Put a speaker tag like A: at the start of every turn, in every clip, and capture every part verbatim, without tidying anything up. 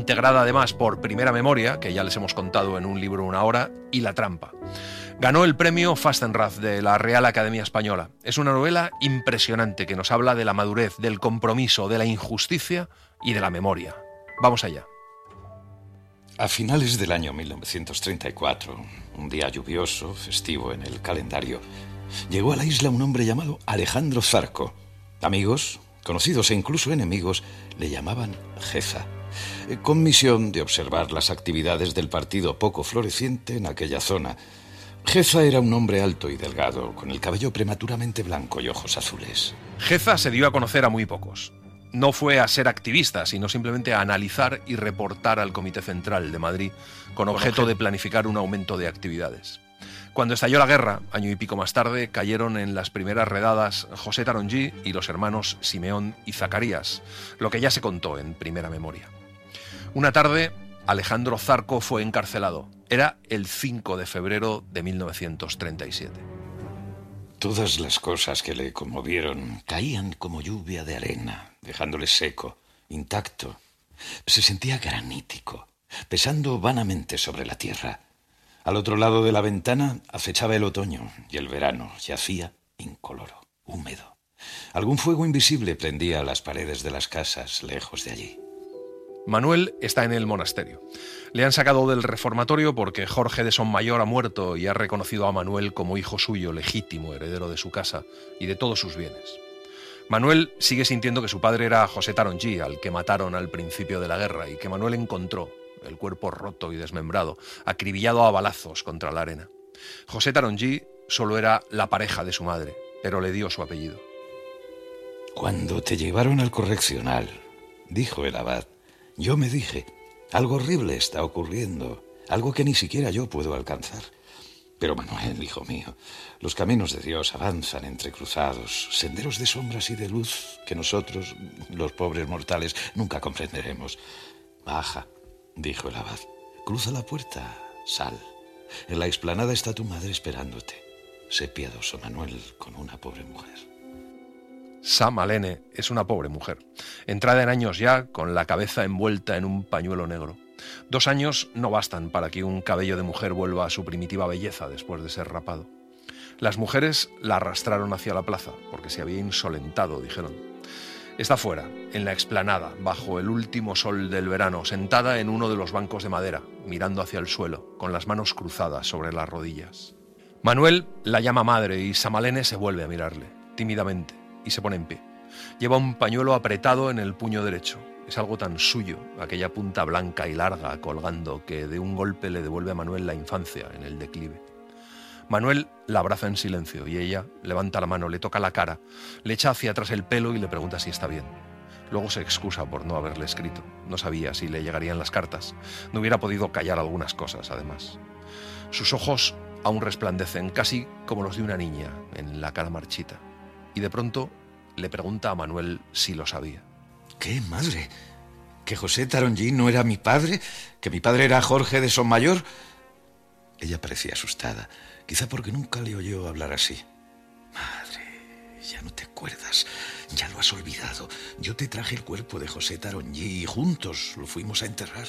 A: integrada además por Primera Memoria, que ya les hemos contado en un libro una hora, y La trampa. Ganó el premio Fastenrath de la Real Academia Española. Es una novela impresionante que nos habla de la madurez, del compromiso, de la injusticia y de la memoria. Vamos allá.
B: A finales del año mil novecientos treinta y cuatro, un día lluvioso, festivo en el calendario, llegó a la isla un hombre llamado Alejandro Zarco. Amigos, conocidos e incluso enemigos le llamaban Geza, con misión de observar las actividades del partido poco floreciente en aquella zona. Geza era un hombre alto y delgado, con el cabello prematuramente blanco y ojos azules.
A: Geza se dio a conocer a muy pocos. No fue a ser activista, sino simplemente a analizar y reportar al Comité Central de Madrid con objeto de planificar un aumento de actividades. Cuando estalló la guerra, año y pico más tarde, cayeron en las primeras redadas José Tarongí y los hermanos Simeón y Zacarías, lo que ya se contó en Primera Memoria. Una tarde, Alejandro Zarco fue encarcelado. Era el cinco de febrero de mil novecientos treinta y siete.
B: Todas las cosas que le conmovieron caían como lluvia de arena, dejándole seco, intacto. Se sentía granítico, pesando vanamente sobre la tierra. Al otro lado de la ventana acechaba el otoño y el verano yacía incoloro, húmedo. Algún fuego invisible prendía las paredes de las casas lejos de allí.
A: Manuel está en el monasterio. Le han sacado del reformatorio porque Jorge de Sonmayor ha muerto y ha reconocido a Manuel como hijo suyo, legítimo heredero de su casa y de todos sus bienes. Manuel sigue sintiendo que su padre era José Tarongí, al que mataron al principio de la guerra, y que Manuel encontró, el cuerpo roto y desmembrado, acribillado a balazos contra la arena. José Tarongí solo era la pareja de su madre, pero le dio su apellido.
B: Cuando te llevaron al correccional, dijo el abad, yo me dije, algo horrible está ocurriendo, algo que ni siquiera yo puedo alcanzar. Pero Manuel, hijo mío, los caminos de Dios avanzan entrecruzados, senderos de sombras y de luz que nosotros, los pobres mortales, nunca comprenderemos. Baja, dijo el abad, cruza la puerta, sal. En la explanada está tu madre esperándote. Sé piadoso, Manuel, con una pobre mujer.
A: Sa Malene es una pobre mujer, entrada en años ya, con la cabeza envuelta en un pañuelo negro. Dos años no bastan para que un cabello de mujer vuelva a su primitiva belleza después de ser rapado. Las mujeres la arrastraron hacia la plaza, porque se había insolentado, dijeron. Está fuera, en la explanada, bajo el último sol del verano, sentada en uno de los bancos de madera, mirando hacia el suelo, con las manos cruzadas sobre las rodillas. Manuel la llama madre y Sa Malene se vuelve a mirarle, tímidamente, y se pone en pie. Lleva un pañuelo apretado en el puño derecho. Es algo tan suyo, aquella punta blanca y larga colgando, que de un golpe le devuelve a Manuel la infancia en el declive. Manuel la abraza en silencio y ella levanta la mano, le toca la cara, le echa hacia atrás el pelo y le pregunta si está bien. Luego se excusa por no haberle escrito. No sabía si le llegarían las cartas. No hubiera podido callar algunas cosas, además. Sus ojos aún resplandecen, casi como los de una niña, en la cara marchita. Y de pronto le pregunta a Manuel si lo sabía.
B: ¿Qué, madre? ¿Que José Tarongí no era mi padre? ¿Que mi padre era Jorge de Sonmayor? Ella parecía asustada, quizá porque nunca le oyó hablar así. Madre, ya no te acuerdas, ya lo has olvidado. Yo te traje el cuerpo de José Tarongí y juntos lo fuimos a enterrar.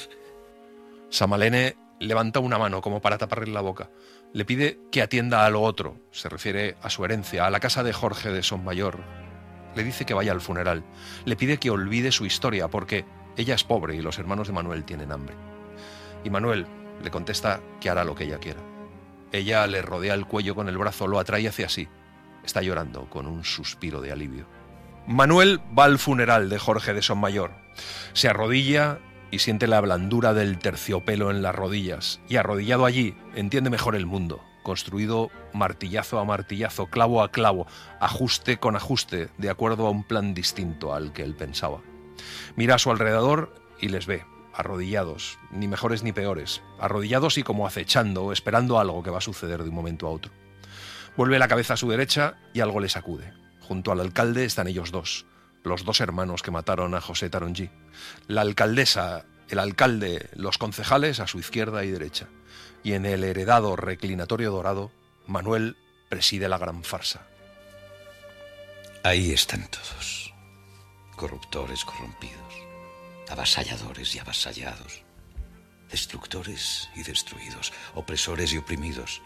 A: Sa Malene levanta una mano como para taparle la boca. Le pide que atienda a lo otro, se refiere a su herencia, a la casa de Jorge de Sonmayor. Le dice que vaya al funeral. Le pide que olvide su historia porque ella es pobre y los hermanos de Manuel tienen hambre. Y Manuel le contesta que hará lo que ella quiera. Ella le rodea el cuello con el brazo, lo atrae hacia sí. Está llorando con un suspiro de alivio. Manuel va al funeral de Jorge de Sonmayor. Se arrodilla y siente la blandura del terciopelo en las rodillas. Y arrodillado allí, entiende mejor el mundo, construido martillazo a martillazo, clavo a clavo, ajuste con ajuste, de acuerdo a un plan distinto al que él pensaba. Mira a su alrededor y les ve, arrodillados, ni mejores ni peores, arrodillados y como acechando, esperando algo que va a suceder de un momento a otro. Vuelve la cabeza a su derecha y algo le sacude. Junto al alcalde están ellos dos, los dos hermanos que mataron a José Tarongí. La alcaldesa, el alcalde, los concejales a su izquierda y derecha. Y en el heredado reclinatorio dorado, Manuel preside la gran farsa.
B: Ahí están todos, corruptores corrompidos, avasalladores y avasallados, destructores y destruidos, opresores y oprimidos,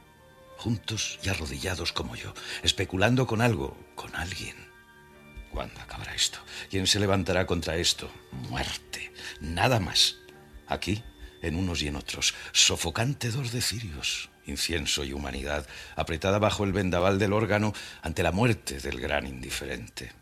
B: juntos y arrodillados como yo, especulando con algo, con alguien. ¿Cuándo acabará esto? ¿Quién se levantará contra esto? Muerte, nada más. Aquí, en unos y en otros, sofocante dor de cirios, incienso y humanidad, apretada bajo el vendaval del órgano ante la muerte del gran indiferente.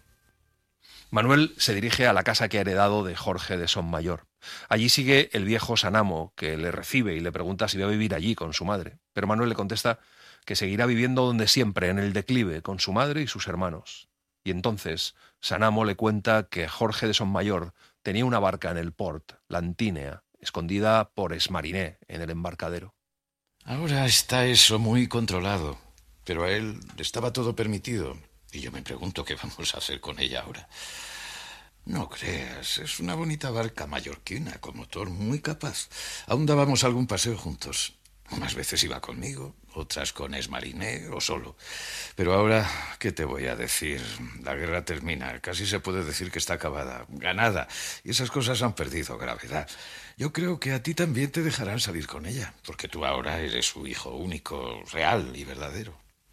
A: Manuel se dirige a la casa que ha heredado de Jorge de Sonmayor. Allí sigue el viejo Sanamo, que le recibe y le pregunta si va a vivir allí con su madre. Pero Manuel le contesta que seguirá viviendo donde siempre, en el declive, con su madre y sus hermanos. Y entonces Sanamo le cuenta que Jorge de Sonmayor tenía una barca en el port, la Antínea, escondida por Esmariné en el embarcadero.
B: Ahora está eso muy controlado, pero a él le estaba todo permitido. Y yo me pregunto qué vamos a hacer con ella ahora. No creas, es una bonita barca mallorquina, con motor muy capaz. Aún dábamos algún paseo juntos. Unas veces iba conmigo, otras con Esmariné o solo. Pero ahora, ¿qué te voy a decir? La guerra termina, casi se puede decir que está acabada, ganada, y esas cosas han perdido gravedad. Yo creo que a ti también te dejarán salir con ella, porque tú ahora eres su hijo único, real y verdadero.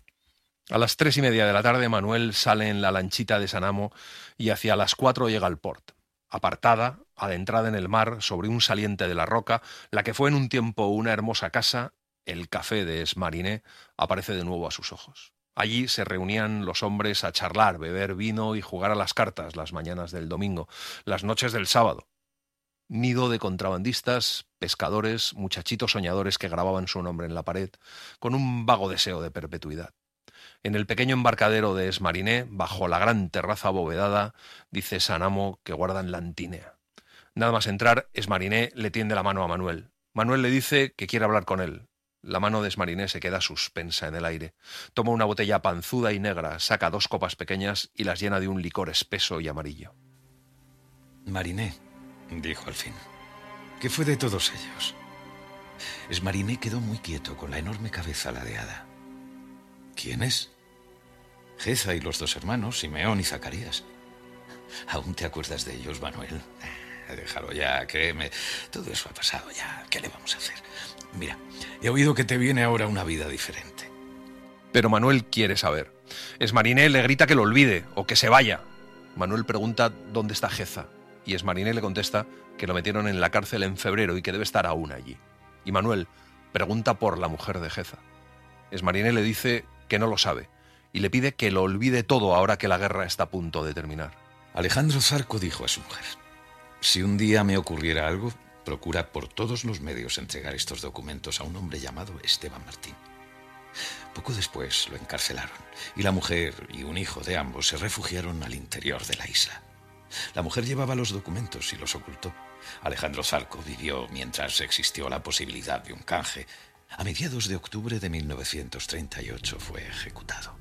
A: A las tres y media de la tarde, Manuel sale en la lanchita de Sanamo y hacia las cuatro llega al port. Apartada, adentrada en el mar, sobre un saliente de la roca, la que fue en un tiempo una hermosa casa, el café de Esmariné, aparece de nuevo a sus ojos. Allí se reunían los hombres a charlar, beber vino y jugar a las cartas las mañanas del domingo, las noches del sábado. Nido de contrabandistas, pescadores, muchachitos soñadores que grababan su nombre en la pared, con un vago deseo de perpetuidad. En el pequeño embarcadero de Esmariné, bajo la gran terraza abovedada, dice Sanamo que guardan la Antínea. Nada más entrar, Esmariné le tiende la mano a Manuel. Manuel le dice que quiere hablar con él. La mano de Esmariné se queda suspensa en el aire. Toma una botella panzuda y negra, saca dos copas pequeñas y las llena de un licor espeso y amarillo.
B: Mariné, dijo al fin, ¿qué fue de todos ellos? Esmariné quedó muy quieto, con la enorme cabeza ladeada. ¿Quiénes? Geza y los dos hermanos, Simeón y Zacarías. ¿Aún te acuerdas de ellos, Manuel? Déjalo ya, créeme. Todo eso ha pasado ya. ¿Qué le vamos a hacer? Mira, he oído que te viene ahora una vida diferente.
A: Pero Manuel quiere saber. Esmariné le grita que lo olvide o que se vaya. Manuel pregunta dónde está Geza y Esmariné le contesta que lo metieron en la cárcel en febrero y que debe estar aún allí. Y Manuel pregunta por la mujer de Geza. Esmariné le dice que no lo sabe y le pide que lo olvide todo ahora que la guerra está a punto de terminar.
B: Alejandro Zarco dijo a su mujer: si un día me ocurriera algo, procura por todos los medios entregar estos documentos a un hombre llamado Esteban Martín. Poco después lo encarcelaron y la mujer y un hijo de ambos se refugiaron al interior de la isla. La mujer llevaba los documentos y los ocultó. Alejandro Zarco vivió mientras existió la posibilidad de un canje. A mediados de octubre de mil novecientos treinta y ocho fue ejecutado.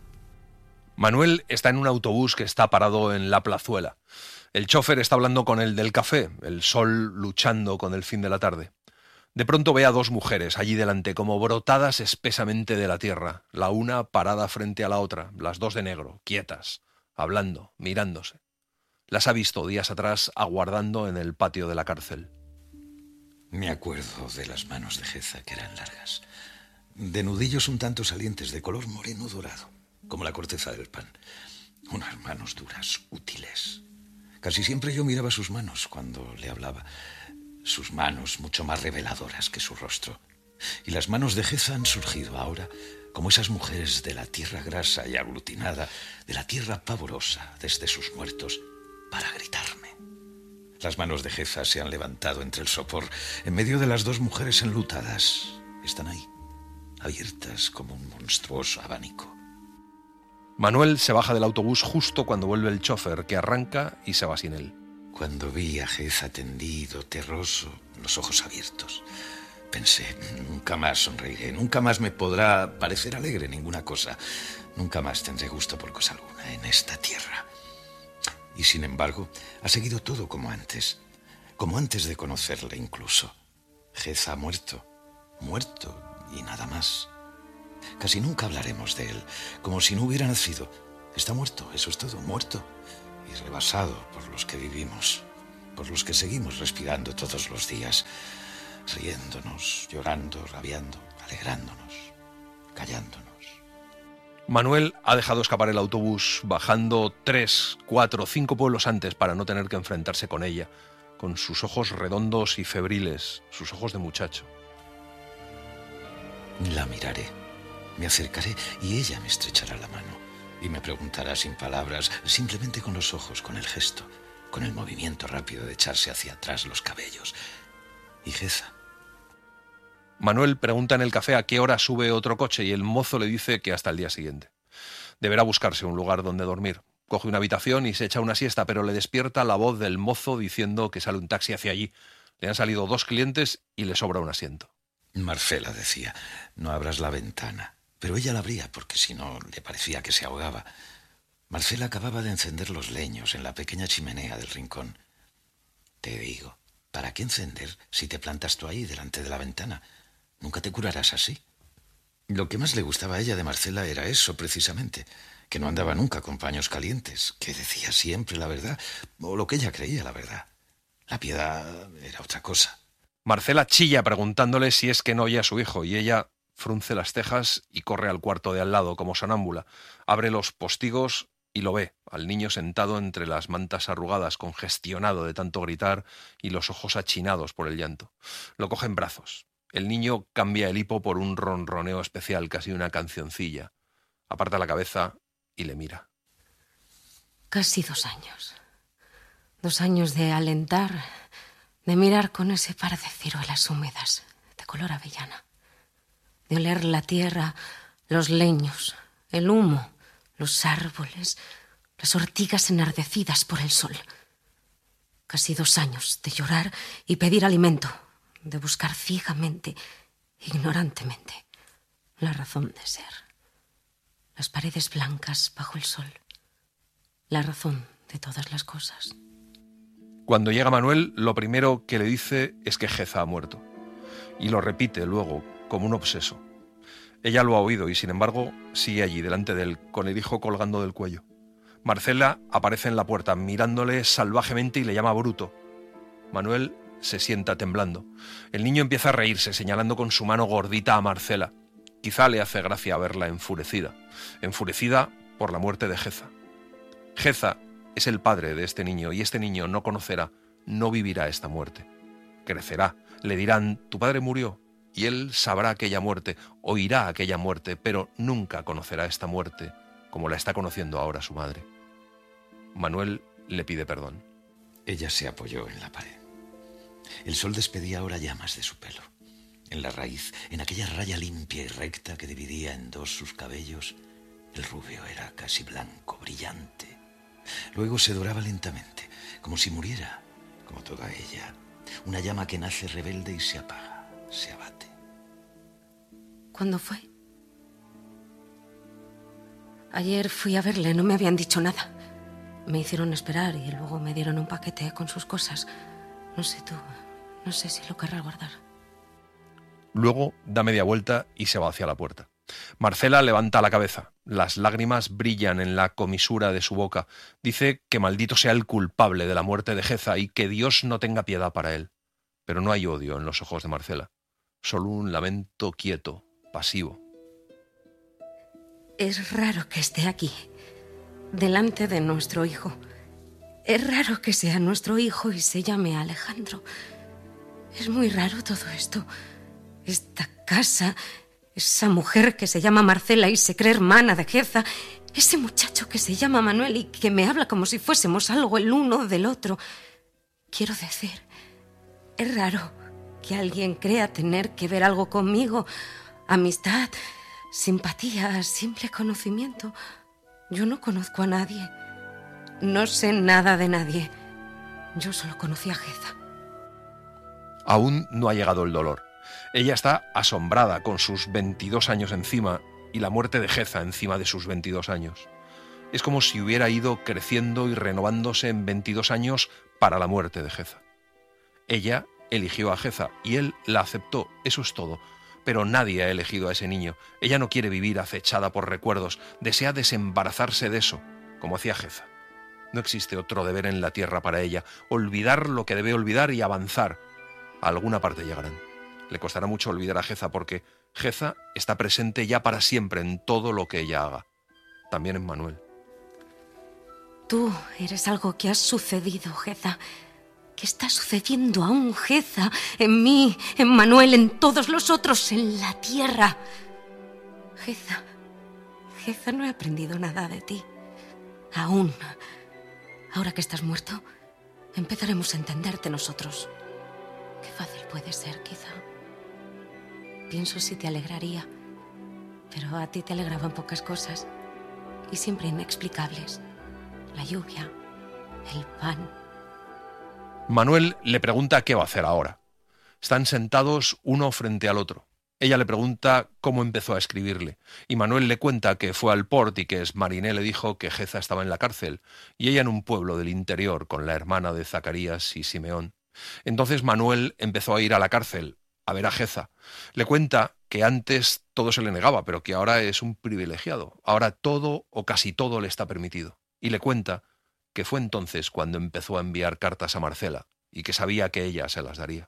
A: Manuel está en un autobús que está parado en la plazuela. El chofer está hablando con el del café, el sol luchando con el fin de la tarde. De pronto ve a dos mujeres allí delante, como brotadas espesamente de la tierra, la una parada frente a la otra, las dos de negro, quietas, hablando, mirándose. Las ha visto días atrás aguardando en el patio de la cárcel.
B: Me acuerdo de las manos de Geza, que eran largas, de nudillos un tanto salientes, de color moreno dorado, como la corteza del pan. Unas manos duras, útiles. Casi siempre yo miraba sus manos cuando le hablaba. Sus manos mucho más reveladoras que su rostro. Y las manos de Geza han surgido ahora como esas mujeres de la tierra grasa y aglutinada, de la tierra pavorosa desde sus muertos, para gritarme. Las manos de Geza se han levantado entre el sopor, en medio de las dos mujeres enlutadas. Están ahí, abiertas como un monstruoso abanico.
A: Manuel se baja del autobús justo cuando vuelve el chofer, que arranca y se va sin él.
B: Cuando vi a Geza tendido, terroso, los ojos abiertos, pensé, nunca más sonreiré, nunca más me podrá parecer alegre ninguna cosa, nunca más tendré gusto por cosa alguna en esta tierra. Y sin embargo, ha seguido todo como antes, como antes de conocerle incluso. Geza ha muerto, muerto y nada más. Casi nunca hablaremos de él, como si no hubiera nacido. Está muerto, eso es todo, muerto y rebasado por los que vivimos. por los que seguimos respirando todos los días, riéndonos, llorando, rabiando, alegrándonos, callándonos.
A: Manuel ha dejado escapar el autobús bajando tres, cuatro, cinco pueblos antes para no tener que enfrentarse con ella, con sus ojos redondos y febriles, sus ojos de muchacho.
B: La miraré, me acercaré y ella me estrechará la mano y me preguntará sin palabras, simplemente con los ojos, con el gesto, con el movimiento rápido de echarse hacia atrás los cabellos. ¿Y Geza?
A: Manuel pregunta en el café a qué hora sube otro coche y el mozo le dice que hasta el día siguiente. Deberá buscarse un lugar donde dormir. Coge una habitación y se echa una siesta, pero le despierta la voz del mozo diciendo que sale un taxi hacia allí. Le han salido dos clientes y le sobra un asiento.
B: Marcela decía, no abras la ventana, pero ella la abría porque si no le parecía que se ahogaba. Marcela acababa de encender los leños en la pequeña chimenea del rincón. Te digo, ¿para qué encender si te plantas tú ahí delante de la ventana? Nunca te curarás así. Lo que más le gustaba a ella de Marcela era eso, precisamente, que no andaba nunca con paños calientes, que decía siempre la verdad, o lo que ella creía la verdad. La piedad era otra cosa.
A: Marcela chilla preguntándole si es que no oye a su hijo y ella frunce las cejas y corre al cuarto de al lado como sonámbula. Abre los postigos y lo ve, al niño sentado entre las mantas arrugadas, congestionado de tanto gritar y los ojos achinados por el llanto. Lo coge en brazos. El niño cambia el hipo por un ronroneo especial, casi una cancioncilla. Aparta la cabeza y le mira.
C: Casi dos años. Dos años de alentar, de mirar con ese par de ciruelas húmedas, de color avellana, de oler la tierra, los leños, el humo, los árboles, las ortigas enardecidas por el sol. Casi dos años de llorar y pedir alimento, de buscar ciegamente, ignorantemente, la razón de ser. Las paredes blancas bajo el sol, la razón de todas las cosas.
A: Cuando llega Manuel, lo primero que le dice es que Geza ha muerto. Y lo repite luego, como un obseso. Ella lo ha oído y, sin embargo, sigue allí, delante de él, con el hijo colgando del cuello. Marcela aparece en la puerta, mirándole salvajemente y le llama bruto. Manuel se sienta temblando. El niño empieza a reírse, señalando con su mano gordita a Marcela. Quizá le hace gracia verla enfurecida. Enfurecida por la muerte de Geza. Geza es el padre de este niño y este niño no conocerá, no vivirá esta muerte. Crecerá, le dirán, tu padre murió, y él sabrá aquella muerte, oirá aquella muerte, pero nunca conocerá esta muerte como la está conociendo ahora su madre. Manuel le pide perdón.
B: Ella se apoyó en la pared. El sol despedía ahora llamas de su pelo. En la raíz, en aquella raya limpia y recta que dividía en dos sus cabellos, el rubio era casi blanco, brillante. Luego se doraba lentamente, como si muriera, como toda ella. Una llama que nace rebelde y se apaga, se abate.
C: ¿Cuándo fue? Ayer fui a verle, no me habían dicho nada. Me hicieron esperar y luego me dieron un paquete con sus cosas. No sé tú, no sé si lo querrá guardar.
A: Luego da media vuelta y se va hacia la puerta. Marcela levanta la cabeza. Las lágrimas brillan en la comisura de su boca. Dice que maldito sea el culpable de la muerte de Geza y que Dios no tenga piedad para él. Pero no hay odio en los ojos de Marcela. Solo un lamento quieto, pasivo.
C: Es raro que esté aquí, delante de nuestro hijo. Es raro que sea nuestro hijo y se llame Alejandro. Es muy raro todo esto. Esta casa, esa mujer que se llama Marcela y se cree hermana de Geza, ese muchacho que se llama Manuel y que me habla como si fuésemos algo el uno del otro. Quiero decir, es raro que alguien crea tener que ver algo conmigo. Amistad, simpatía, simple conocimiento. Yo no conozco a nadie. No sé nada de nadie. Yo solo conocí a Geza.
A: Aún no ha llegado el dolor. Ella está asombrada con sus veintidós años encima y la muerte de Geza encima de sus veintidós años. Es como si hubiera ido creciendo y renovándose en veintidós años para la muerte de Geza. Ella eligió a Geza y él la aceptó, eso es todo. Pero nadie ha elegido a ese niño. Ella no quiere vivir acechada por recuerdos, desea desembarazarse de eso, como hacía Geza. No existe otro deber en la tierra para ella. Olvidar lo que debe olvidar y avanzar. A alguna parte llegarán. Le costará mucho olvidar a Geza porque Geza está presente ya para siempre en todo lo que ella haga. También en Manuel.
C: Tú eres algo que ha sucedido, Geza. ¿Qué está sucediendo aún, Geza? En mí, en Manuel, en todos los otros, en la tierra. Geza, Geza, no he aprendido nada de ti. Aún. Ahora que estás muerto, empezaremos a entenderte nosotros. Qué fácil puede ser, quizá. Pienso si te alegraría, pero a ti te alegraban pocas cosas y siempre inexplicables. La lluvia, el pan.
A: Manuel le pregunta qué va a hacer ahora. Están sentados uno frente al otro. Ella le pregunta cómo empezó a escribirle, y Manuel le cuenta que fue al port y que Esmariné le dijo que Geza estaba en la cárcel, y ella en un pueblo del interior con la hermana de Zacarías y Simeón. Entonces Manuel empezó a ir a la cárcel, a ver a Geza. Le cuenta que antes todo se le negaba, pero que ahora es un privilegiado. Ahora todo o casi todo le está permitido. Y le cuenta que fue entonces cuando empezó a enviar cartas a Marcela y que sabía que ella se las daría.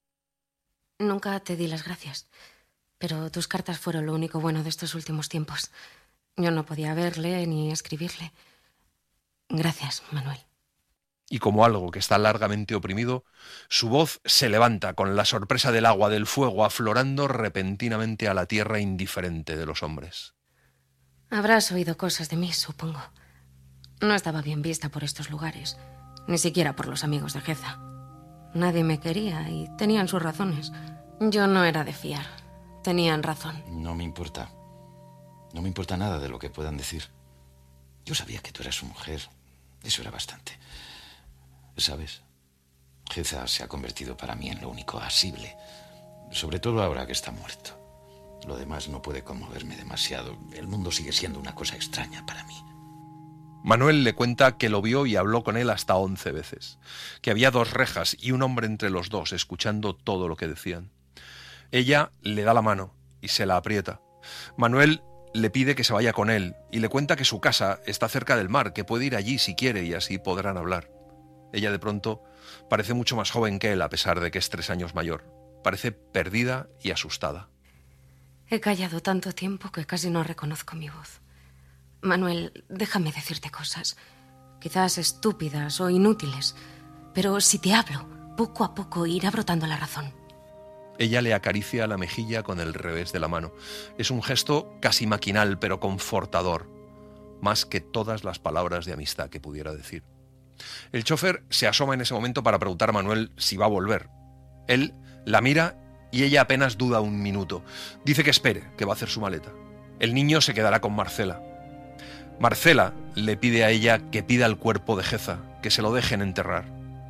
C: Nunca te di las gracias, pero tus cartas fueron lo único bueno de estos últimos tiempos. Yo no podía verle ni escribirle. Gracias, Manuel.
A: Y como algo que está largamente oprimido, su voz se levanta con la sorpresa del agua del fuego aflorando repentinamente a la tierra indiferente de los hombres.
C: Habrás oído cosas de mí, supongo. No estaba bien vista por estos lugares, ni siquiera por los amigos de Geza. Nadie me quería y tenían sus razones. Yo no era de fiar. Tenían razón.
B: No me importa. No me importa nada de lo que puedan decir. Yo sabía que tú eras su mujer. Eso era bastante. ¿Sabes? Geza se ha convertido para mí en lo único asible. Sobre todo ahora que está muerto. Lo demás no puede conmoverme demasiado. El mundo sigue siendo una cosa extraña para mí.
A: Manuel le cuenta que lo vio y habló con él hasta once veces, que había dos rejas y un hombre entre los dos escuchando todo lo que decían. Ella le da la mano y se la aprieta. Manuel le pide que se vaya con él y le cuenta que su casa está cerca del mar, que puede ir allí si quiere y así podrán hablar. Ella de pronto parece mucho más joven que él a pesar de que es tres años mayor. Parece perdida y asustada.
C: He callado tanto tiempo que casi no reconozco mi voz. Manuel, déjame decirte cosas, quizás estúpidas o inútiles, pero si te hablo, poco a poco irá brotando la razón.
A: Ella le acaricia la mejilla con el revés de la mano. Es un gesto casi maquinal, pero confortador, más que todas las palabras de amistad que pudiera decir. El chofer se asoma en ese momento para preguntar a Manuel si va a volver. Él la mira y ella apenas duda un minuto. Dice que espere, que va a hacer su maleta. El niño se quedará con Marcela. Marcela le pide a ella que pida el cuerpo de Geza, que se lo dejen enterrar.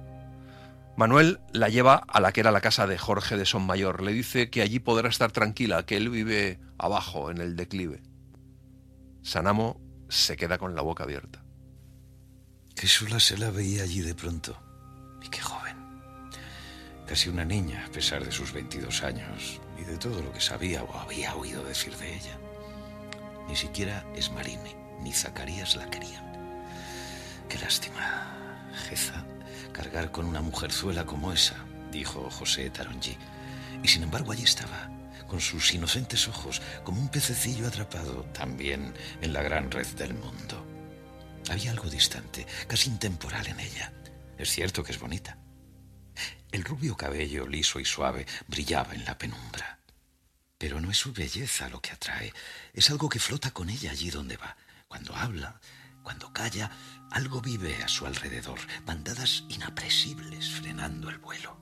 A: Manuel la lleva a la que era la casa de Jorge de Sonmayor. Le dice que allí podrá estar tranquila, que él vive abajo, en el declive. Sanamo se queda con la boca abierta.
B: Qué sola se la veía allí de pronto. Y qué joven. Casi una niña, a pesar de sus veintidós años y de todo lo que sabía o había oído decir de ella. Ni siquiera Esmariné ni Zacarías la querían. Qué lástima, Geza, cargar con una mujerzuela como esa, dijo José Taronji. Y sin embargo allí estaba, con sus inocentes ojos, como un pececillo atrapado también en la gran red del mundo. Había algo distante, casi intemporal en ella. Es cierto que es bonita. El rubio cabello liso y suave brillaba en la penumbra. Pero no es su belleza lo que atrae, es algo que flota con ella allí donde va. Cuando habla, cuando calla, algo vive a su alrededor, bandadas inapresibles frenando el vuelo.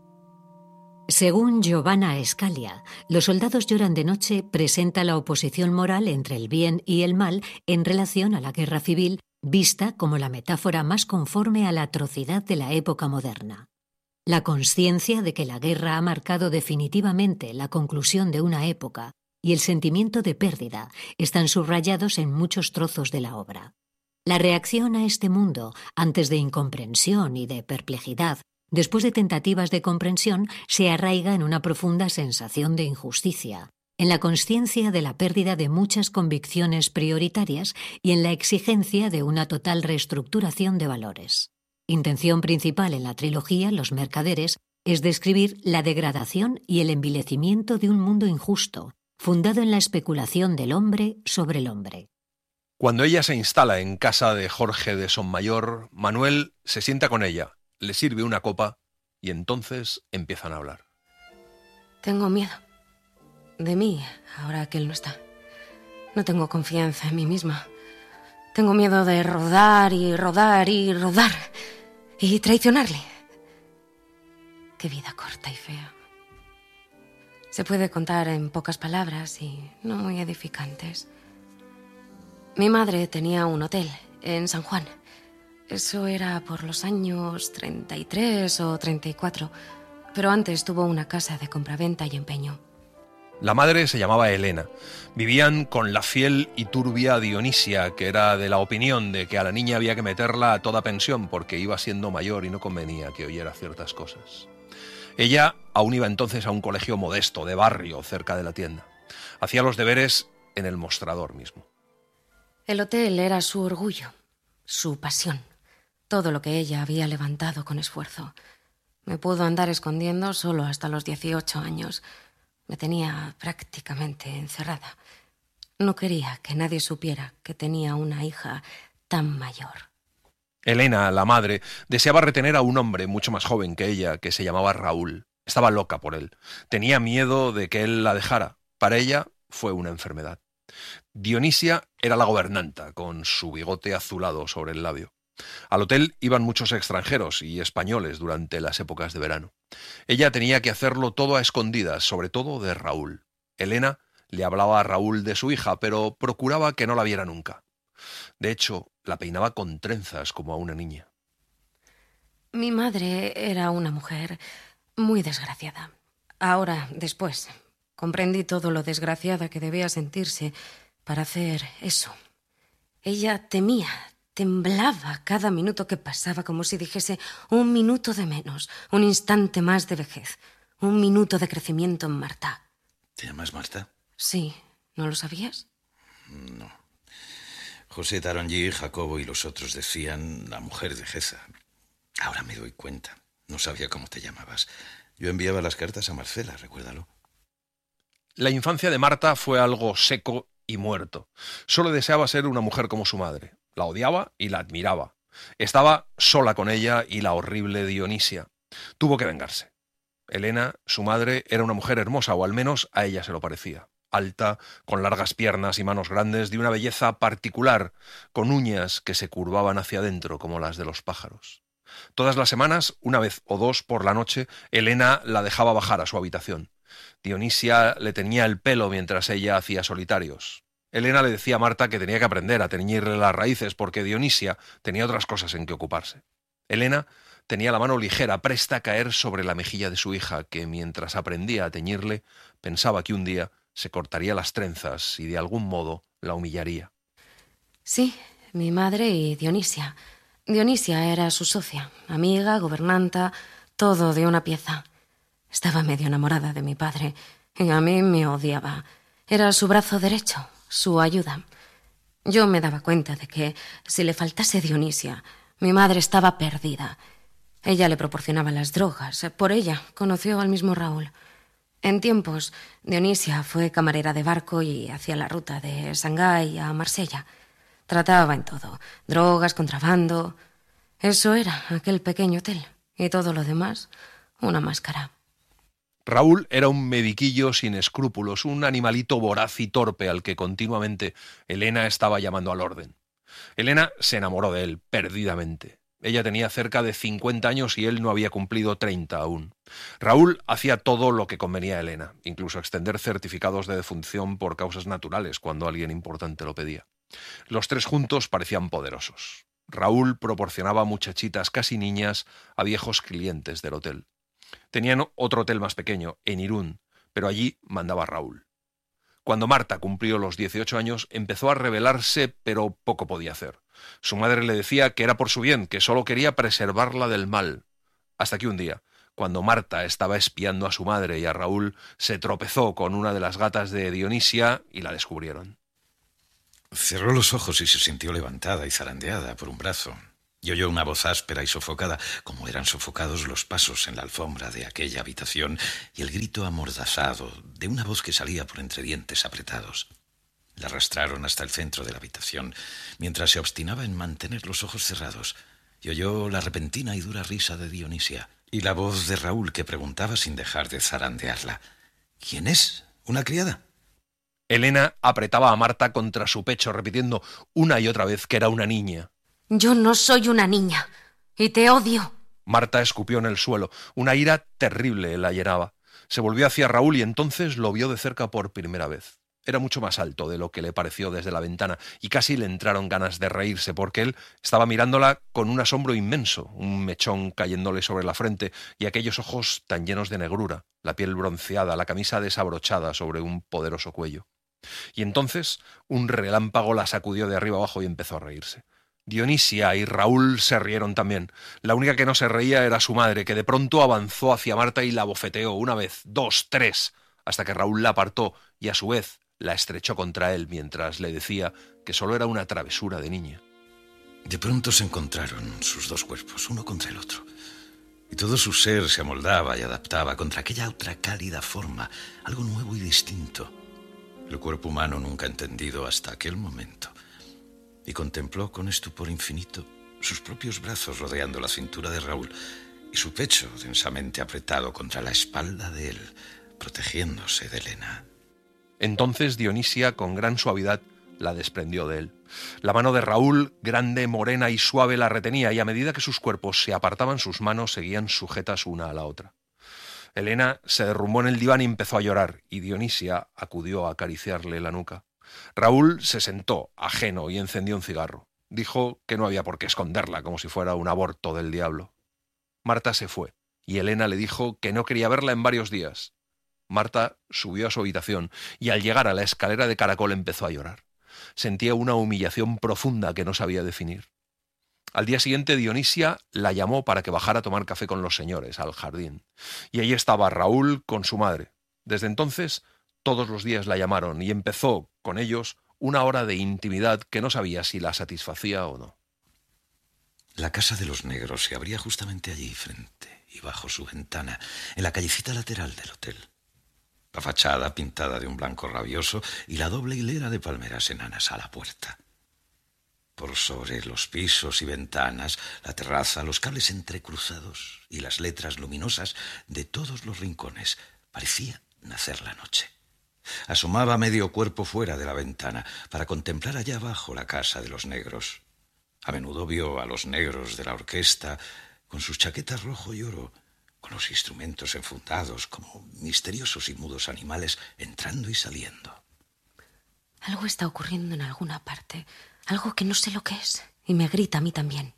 D: Según Giovanna Scalia, Los soldados lloran de noche presenta la oposición moral entre el bien y el mal en relación a la guerra civil, vista como la metáfora más conforme a la atrocidad de la época moderna. La consciencia de que la guerra ha marcado definitivamente la conclusión de una época y el sentimiento de pérdida están subrayados en muchos trozos de la obra. La reacción a este mundo, antes de incomprensión y de perplejidad, después de tentativas de comprensión, se arraiga en una profunda sensación de injusticia, en la consciencia de la pérdida de muchas convicciones prioritarias y en la exigencia de una total reestructuración de valores. Intención principal en la trilogía Los Mercaderes es describir la degradación y el envilecimiento de un mundo injusto, fundado en la especulación del hombre sobre el hombre.
A: Cuando ella se instala en casa de Jorge de Sonmayor, Manuel se sienta con ella, le sirve una copa y entonces empiezan a hablar.
C: Tengo miedo de mí, ahora que él no está. No tengo confianza en mí misma. Tengo miedo de rodar y rodar y rodar y traicionarle. Qué vida corta y fea. Se puede contar en pocas palabras y no muy edificantes. Mi madre tenía un hotel en San Juan. Eso era por los años treinta y tres o treinta y cuatro, pero antes tuvo una casa de compraventa y empeño.
A: La madre se llamaba Elena. Vivían con la fiel y turbia Dionisia, que era de la opinión de que a la niña había que meterla a toda pensión porque iba siendo mayor y no convenía que oyera ciertas cosas. Ella aún iba entonces a un colegio modesto, de barrio, cerca de la tienda. Hacía los deberes en el mostrador mismo.
C: El hotel era su orgullo, su pasión, todo lo que ella había levantado con esfuerzo. Me pudo andar escondiendo solo hasta los dieciocho años. Me tenía prácticamente encerrada. No quería que nadie supiera que tenía una hija tan mayor.
A: Elena, la madre, deseaba retener a un hombre mucho más joven que ella, que se llamaba Raúl. Estaba loca por él. Tenía miedo de que él la dejara. Para ella fue una enfermedad. Dionisia era la gobernanta, con su bigote azulado sobre el labio. Al hotel iban muchos extranjeros y españoles durante las épocas de verano. Ella tenía que hacerlo todo a escondidas, sobre todo de Raúl. Elena le hablaba a Raúl de su hija, pero procuraba que no la viera nunca. De hecho, la peinaba con trenzas como a una niña.
C: Mi madre era una mujer muy desgraciada. Ahora, después, comprendí todo lo desgraciada que debía sentirse para hacer eso. Ella temía, temblaba cada minuto que pasaba, como si dijese un minuto de menos, un instante más de vejez, un minuto de crecimiento en Marta.
B: ¿Te llamas Marta?
C: Sí, ¿no lo sabías?
B: No. José Tarongí, Jacobo y los otros decían la mujer de Geza. Ahora me doy cuenta. No sabía cómo te llamabas. Yo enviaba las cartas a Marcela, recuérdalo.
A: La infancia de Marta fue algo seco y muerto. Solo deseaba ser una mujer como su madre. La odiaba y la admiraba. Estaba sola con ella y la horrible Dionisia. Tuvo que vengarse. Elena, su madre, era una mujer hermosa, o al menos a ella se lo parecía. Alta, con largas piernas y manos grandes, de una belleza particular, con uñas que se curvaban hacia adentro como las de los pájaros. Todas las semanas, una vez o dos por la noche, Elena la dejaba bajar a su habitación. Dionisia le teñía el pelo mientras ella hacía solitarios. Elena le decía a Marta que tenía que aprender a teñirle las raíces porque Dionisia tenía otras cosas en que ocuparse. Elena tenía la mano ligera, presta a caer sobre la mejilla de su hija, que mientras aprendía a teñirle, pensaba que un día se cortaría las trenzas y de algún modo la humillaría.
C: Sí, mi madre y Dionisia. Dionisia era su socia, amiga, gobernanta, todo de una pieza. Estaba medio enamorada de mi padre y a mí me odiaba. Era su brazo derecho, su ayuda. Yo me daba cuenta de que si le faltase Dionisia, mi madre estaba perdida. Ella le proporcionaba las drogas. Por ella conoció al mismo Raúl. En tiempos, Dionisia fue camarera de barco y hacía la ruta de Shanghái a Marsella. Trataba en todo, drogas, contrabando. Eso era aquel pequeño hotel. Y todo lo demás, una máscara.
A: Raúl era un mediquillo sin escrúpulos, un animalito voraz y torpe al que continuamente Elena estaba llamando al orden. Elena se enamoró de él, perdidamente. Ella tenía cerca de cincuenta años y él no había cumplido treinta aún. Raúl hacía todo lo que convenía a Elena, incluso extender certificados de defunción por causas naturales cuando alguien importante lo pedía. Los tres juntos parecían poderosos. Raúl proporcionaba muchachitas casi niñas a viejos clientes del hotel. Tenían otro hotel más pequeño, en Irún, pero allí mandaba Raúl. Cuando Marta cumplió los dieciocho años, empezó a rebelarse, pero poco podía hacer. Su madre le decía que era por su bien, que solo quería preservarla del mal. Hasta que un día, Cuando Marta estaba espiando a su madre y a Raúl, se tropezó con una de las gatas de Dionisia y la descubrieron.
B: Cerró los ojos y se sintió levantada y zarandeada por un brazo. Y oyó una voz áspera y sofocada, como eran sofocados los pasos en la alfombra de aquella habitación, y el grito amordazado de una voz que salía por entre dientes apretados. La arrastraron hasta el centro de la habitación, mientras se obstinaba en mantener los ojos cerrados, y oyó la repentina y dura risa de Dionisia, y la voz de Raúl que preguntaba sin dejar de zarandearla: ¿Quién es? ¿Una criada?
A: Elena apretaba a Marta contra su pecho, repitiendo una y otra vez que era una niña.
C: Yo no soy una niña, y te odio.
A: Marta escupió en el suelo. Una ira terrible la llenaba. Se volvió hacia Raúl y entonces lo vio de cerca por primera vez. Era mucho más alto de lo que le pareció desde la ventana, y casi le entraron ganas de reírse, porque él estaba mirándola con un asombro inmenso, un mechón cayéndole sobre la frente y aquellos ojos tan llenos de negrura, la piel bronceada, la camisa desabrochada sobre un poderoso cuello. Y entonces un relámpago la sacudió de arriba abajo y empezó a reírse. Dionisia y Raúl se rieron también. La única que no se reía era su madre, que de pronto avanzó hacia Marta y la bofeteó una vez, dos, tres, hasta que Raúl la apartó y a su vez la estrechó contra él mientras le decía que solo era una travesura de niña.
B: De pronto se encontraron sus dos cuerpos, uno contra el otro, y todo su ser se amoldaba y adaptaba contra aquella otra cálida forma, algo nuevo y distinto, el cuerpo humano nunca entendido hasta aquel momento. Y contempló con estupor infinito sus propios brazos rodeando la cintura de Raúl y su pecho densamente apretado contra la espalda de él, protegiéndose de Elena.
A: Entonces Dionisia, con gran suavidad, la desprendió de él. La mano de Raúl, grande, morena y suave, la retenía, y a medida que sus cuerpos se apartaban, sus manos seguían sujetas una a la otra. Elena se derrumbó en el diván y empezó a llorar, y Dionisia acudió a acariciarle la nuca. Raúl se sentó, ajeno, y encendió un cigarro. Dijo que no había por qué esconderla, como si fuera un aborto del diablo. Marta se fue, y Elena le dijo que no quería verla en varios días. Marta subió a su habitación, y al llegar a la escalera de caracol empezó a llorar. Sentía una humillación profunda que no sabía definir. Al día siguiente Dionisia la llamó para que bajara a tomar café con los señores, al jardín. Y allí estaba Raúl con su madre. Desde entonces todos los días la llamaron y empezó con ellos una hora de intimidad que no sabía si la satisfacía o no.
B: La casa de los negros se abría justamente allí, frente y bajo su ventana, en la callecita lateral del hotel. La fachada pintada de un blanco rabioso y la doble hilera de palmeras enanas a la puerta. Por sobre los pisos y ventanas, la terraza, los cables entrecruzados y las letras luminosas de todos los rincones, parecía nacer la noche. Asomaba medio cuerpo fuera de la ventana para contemplar allá abajo la casa de los negros. A menudo vio a los negros de la orquesta con sus chaquetas rojo y oro, con los instrumentos enfundados como misteriosos y mudos animales entrando y saliendo.
C: Algo está ocurriendo en alguna parte, algo que no sé lo que es, y me grita a mí también.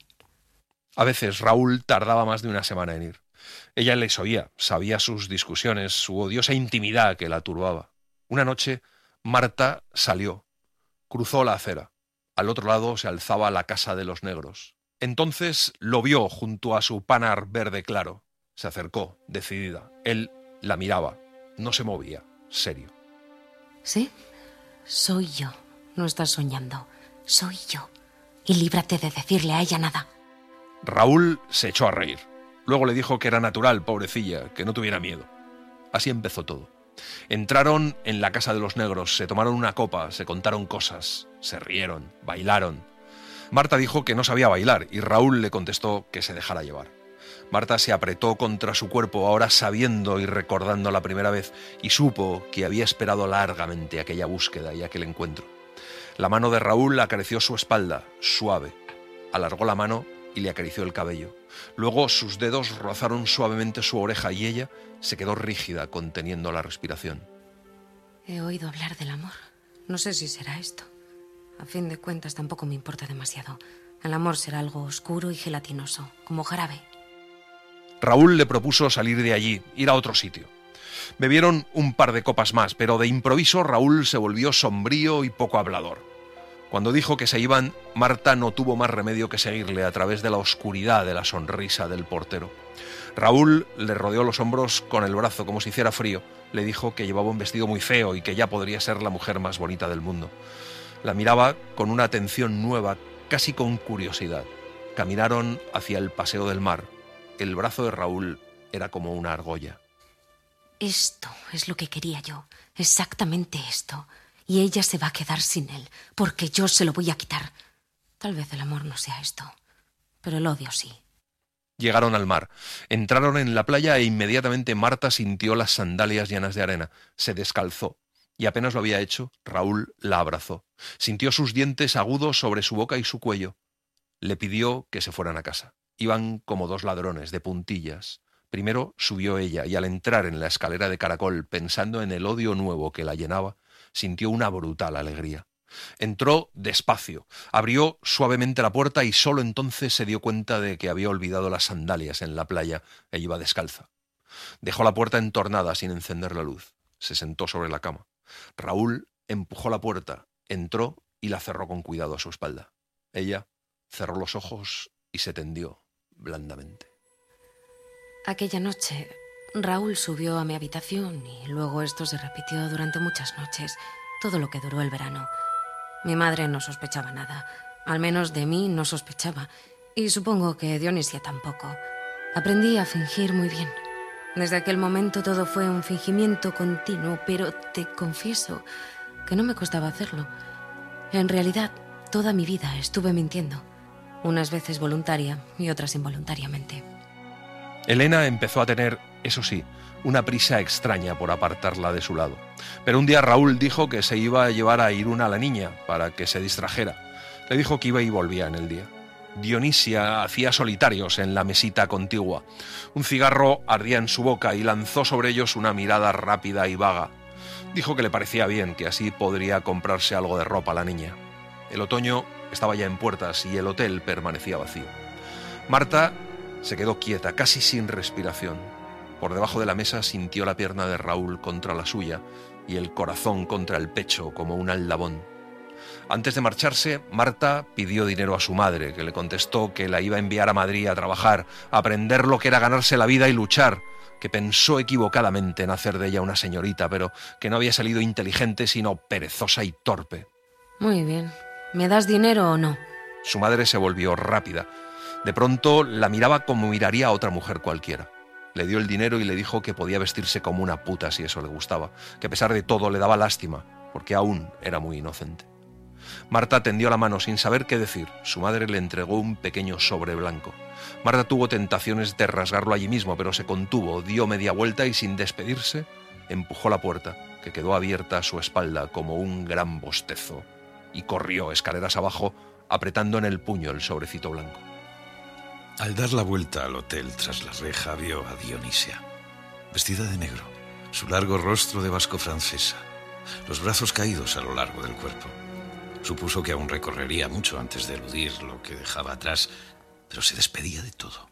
A: A veces Raúl tardaba más de una semana en ir. Ella les oía, sabía sus discusiones, su odiosa intimidad que la turbaba. Una noche, Marta salió, cruzó la acera. Al otro lado se alzaba la casa de los negros. Entonces lo vio junto a su panar verde claro. Se acercó, decidida. Él la miraba. No se movía, serio.
C: ¿Sí? Soy yo. No estás soñando. Soy yo. Y líbrate de decirle a ella nada.
A: Raúl se echó a reír. Luego le dijo que era natural, pobrecilla, que no tuviera miedo. Así empezó todo. Entraron en la casa de los negros, se tomaron una copa, se contaron cosas, se rieron, bailaron. Marta dijo que no sabía bailar y Raúl le contestó que se dejara llevar. Marta se apretó contra su cuerpo, ahora sabiendo y recordando la primera vez, y supo que había esperado largamente aquella búsqueda y aquel encuentro. La mano de Raúl acarició su espalda, suave. Alargó la mano y le acarició el cabello. Luego sus dedos rozaron suavemente su oreja y ella se quedó rígida, conteniendo la respiración.
C: He oído hablar del amor. No sé si será esto. A fin de cuentas tampoco me importa demasiado. El amor será algo oscuro y gelatinoso, como jarabe.
A: Raúl le propuso salir de allí, ir a otro sitio. Bebieron un par de copas más, pero de improviso Raúl se volvió sombrío y poco hablador. Cuando dijo que se iban, Marta no tuvo más remedio que seguirle a través de la oscuridad de la sonrisa del portero. Raúl le rodeó los hombros con el brazo como si hiciera frío. Le dijo que llevaba un vestido muy feo y que ya podría ser la mujer más bonita del mundo. La miraba con una atención nueva, casi con curiosidad. Caminaron hacia el Paseo del Mar. El brazo de Raúl era como una argolla.
C: Esto es lo que quería yo, exactamente esto. Y ella se va a quedar sin él, porque yo se lo voy a quitar. Tal vez el amor no sea esto, pero el odio sí.
A: Llegaron al mar, entraron en la playa e inmediatamente Marta sintió las sandalias llenas de arena. Se descalzó y apenas lo había hecho, Raúl la abrazó. Sintió sus dientes agudos sobre su boca y su cuello. Le pidió que se fueran a casa. Iban como dos ladrones, de puntillas. Primero subió ella y al entrar en la escalera de caracol, pensando en el odio nuevo que la llenaba, sintió una brutal alegría. Entró despacio, abrió suavemente la puerta y solo entonces se dio cuenta de que había olvidado las sandalias en la playa e iba descalza. Dejó la puerta entornada sin encender la luz. Se sentó sobre la cama. Raúl empujó la puerta, entró y la cerró con cuidado a su espalda. Ella cerró los ojos y se tendió blandamente.
C: Aquella noche, Raúl subió a mi habitación y luego esto se repitió durante muchas noches, todo lo que duró el verano. Mi madre no sospechaba nada, al menos de mí no sospechaba, y supongo que Dionisia tampoco. Aprendí a fingir muy bien. Desde aquel momento todo fue un fingimiento continuo, pero te confieso que no me costaba hacerlo. En realidad, toda mi vida estuve mintiendo, unas veces voluntaria y otras involuntariamente.
A: Elena empezó a tener, eso sí, una prisa extraña por apartarla de su lado. Pero un día Raúl dijo que se iba a llevar a Iruna a la niña para que se distrajera. Le dijo que iba y volvía en el día. Dionisia hacía solitarios en la mesita contigua. Un cigarro ardía en su boca y lanzó sobre ellos una mirada rápida y vaga. Dijo que le parecía bien, que así podría comprarse algo de ropa a la niña. El otoño estaba ya en puertas y el hotel permanecía vacío. Marta se quedó quieta, casi sin respiración. Por debajo de la mesa sintió la pierna de Raúl contra la suya y el corazón contra el pecho como un aldabón. Antes de marcharse, Marta pidió dinero a su madre, que le contestó que la iba a enviar a Madrid a trabajar, a aprender lo que era ganarse la vida y luchar, que pensó equivocadamente en hacer de ella una señorita, pero que no había salido inteligente sino perezosa y torpe.
C: Muy bien. ¿Me das dinero o no?
A: Su madre se volvió rápida. De pronto la miraba como miraría a otra mujer cualquiera. Le dio el dinero y le dijo que podía vestirse como una puta si eso le gustaba, que a pesar de todo le daba lástima, porque aún era muy inocente. Marta tendió la mano sin saber qué decir. Su madre le entregó un pequeño sobre blanco. Marta tuvo tentaciones de rasgarlo allí mismo, pero se contuvo, dio media vuelta y sin despedirse empujó la puerta, que quedó abierta a su espalda como un gran bostezo, y corrió escaleras abajo, apretando en el puño el sobrecito blanco.
B: Al dar la vuelta al hotel tras la reja vio a Dionisia, vestida de negro, su largo rostro de vasco francesa, los brazos caídos a lo largo del cuerpo. Supuso que aún recorrería mucho antes de eludir lo que dejaba atrás, pero se despedía de todo.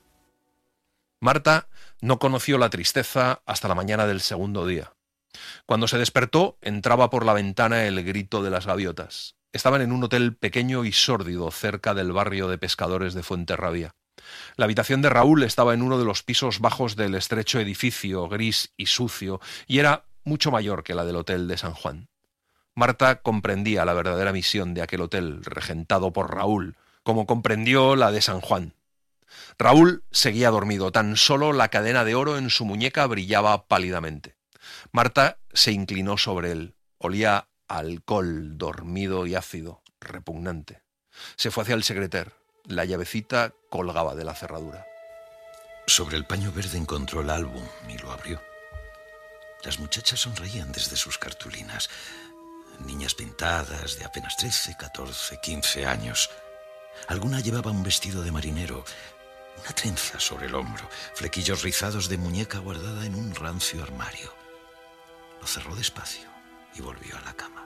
A: Marta no conoció la tristeza hasta la mañana del segundo día. Cuando se despertó, entraba por la ventana el grito de las gaviotas. Estaban en un hotel pequeño y sórdido cerca del barrio de pescadores de Fuenterrabía. La habitación de Raúl estaba en uno de los pisos bajos del estrecho edificio, gris y sucio, y era mucho mayor que la del hotel de San Juan. Marta comprendía la verdadera misión de aquel hotel, regentado por Raúl, como comprendió la de San Juan. Raúl seguía dormido, tan solo la cadena de oro en su muñeca brillaba pálidamente. Marta se inclinó sobre él. Olía a alcohol, dormido y ácido, repugnante. Se fue hacia el secreter. La llavecita colgaba de la cerradura.
B: Sobre el paño verde encontró el álbum y lo abrió. Las muchachas sonreían desde sus cartulinas. Niñas pintadas de apenas trece, catorce, quince años. Alguna llevaba un vestido de marinero, una trenza sobre el hombro, flequillos rizados de muñeca guardada en un rancio armario. Lo cerró despacio y volvió a la cama.